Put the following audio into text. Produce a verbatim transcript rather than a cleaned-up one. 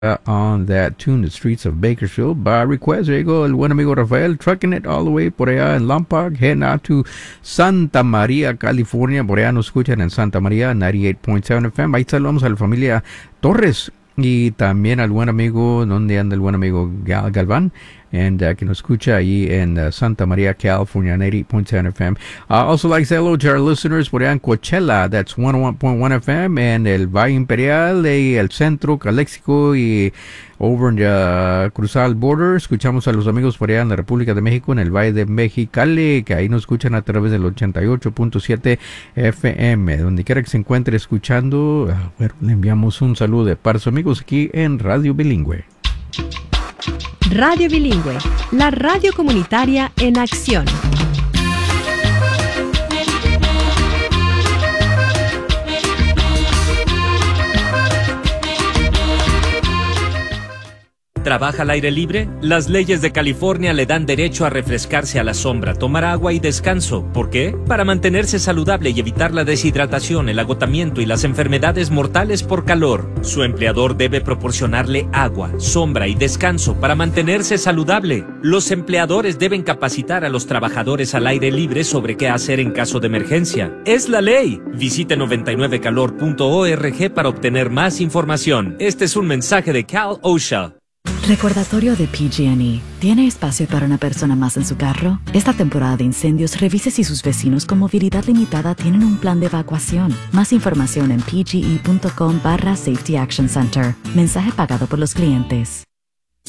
uh, on that tune, the streets of Bakersfield. By request, there you go, el buen amigo Rafael, trucking it all the way por allá en Lompoc, heading out to Santa María, California. Por allá nos escuchan en Santa María, noventa y ocho punto siete F M. Ahí saludamos a la familia Torres y también al buen amigo, donde anda el buen amigo Gal Galván, and uh, que nos escucha ahí en uh, Santa María, California, noventa y ocho punto siete F M. Uh, also like to say hello to our listeners por allá en Coachella, that's one oh one point one F M, and el Valle Imperial, y el Centro, Calexico, y over in the Cruzal Border. Escuchamos a los amigos por allá en la República de México, en el Valle de Mexicali, que ahí nos escuchan a través del ochenta y ocho punto siete F M. Donde quiera que se encuentre escuchando, uh, bueno, le enviamos un saludo de parte de sus amigos aquí en Radio Bilingüe. Radio Bilingüe, la radio comunitaria en acción. ¿Trabaja al aire libre? Las leyes de California le dan derecho a refrescarse a la sombra, tomar agua y descanso. ¿Por qué? Para mantenerse saludable y evitar la deshidratación, el agotamiento y las enfermedades mortales por calor. Su empleador debe proporcionarle agua, sombra y descanso para mantenerse saludable. Los empleadores deben capacitar a los trabajadores al aire libre sobre qué hacer en caso de emergencia. ¡Es la ley! Visite noventa y nueve calor punto org para obtener más información. Este es un mensaje de Cal OSHA. Recordatorio de P G and E. ¿Tiene espacio para una persona más en su carro? Esta temporada de incendios, revise si sus vecinos con movilidad limitada tienen un plan de evacuación. Más información en pge.com barra Safety Action Center. Mensaje pagado por los clientes.